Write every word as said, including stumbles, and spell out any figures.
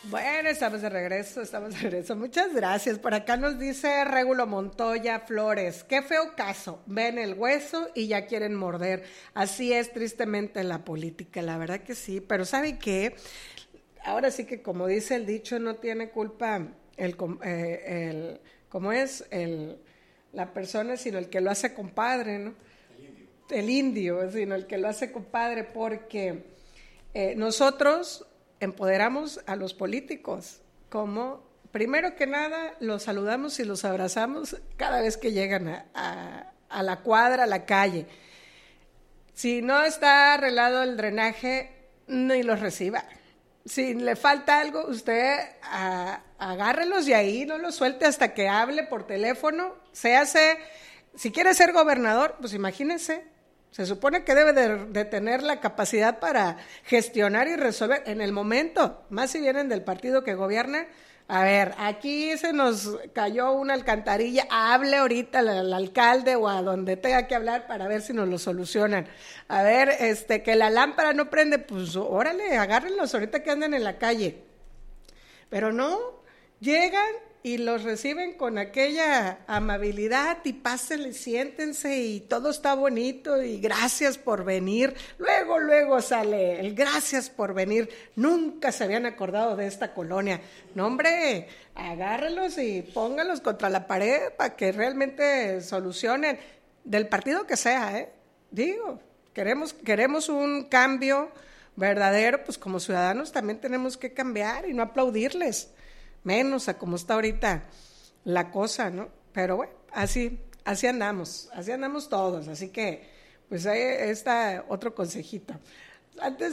Bueno, estamos de regreso, estamos de regreso. Muchas gracias. Por acá nos dice Régulo Montoya Flores. Qué feo caso. Ven el hueso y ya quieren morder. Así es tristemente la política, la verdad que sí. Pero ¿sabe qué? Ahora sí que como dice el dicho, no tiene culpa el, eh, el ¿cómo es? El, la persona, sino el que lo hace compadre, ¿no? El indio. El indio, sino el que lo hace compadre, porque eh, nosotros empoderamos a los políticos, como primero que nada los saludamos y los abrazamos cada vez que llegan a, a, a la cuadra, a la calle. Si no está arreglado el drenaje, ni los reciba. Si le falta algo, usted a, agárrelos y ahí no los suelte hasta que hable por teléfono. Se hace, si quiere ser gobernador, pues imagínense. Se supone que debe de, de tener la capacidad para gestionar y resolver en el momento, más si vienen del partido que gobierna. A ver, aquí se nos cayó una alcantarilla, hable ahorita al, al alcalde o a donde tenga que hablar para ver si nos lo solucionan. A ver, este, que la lámpara no prende, pues órale, agárrenlos ahorita que andan en la calle. Pero no, llegan y los reciben con aquella amabilidad y pásenle, siéntense y todo está bonito y gracias por venir. Luego, luego sale el gracias por venir. Nunca se habían acordado de esta colonia. No, hombre, agárrenlos y pónganlos contra la pared para que realmente solucionen, del partido que sea, ¿eh? Digo, queremos, queremos un cambio verdadero, pues como ciudadanos también tenemos que cambiar y no aplaudirles. Menos a como está ahorita la cosa, ¿no? Pero bueno, así, así andamos, así andamos todos, así que, pues ahí está otro consejito. Antes